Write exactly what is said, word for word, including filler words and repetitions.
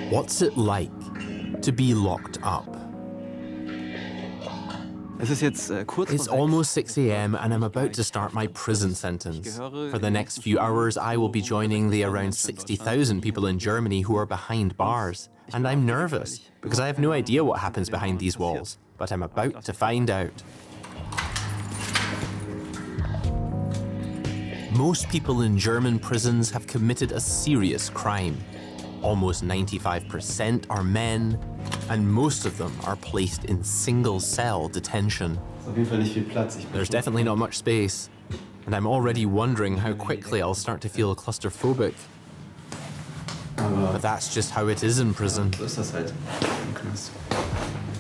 What's it like to be locked up? It's almost six A M and I'm about to start my prison sentence. For the next few hours, I will be joining the around sixty thousand people in Germany who are behind bars. And I'm nervous, because I have no idea what happens behind these walls, but I'm about to find out. Most people in German prisons have committed a serious crime. Almost ninety-five percent are men, and most of them are placed in single-cell detention. There's definitely not much space, and I'm already wondering how quickly I'll start to feel claustrophobic. But that's just how it is in prison.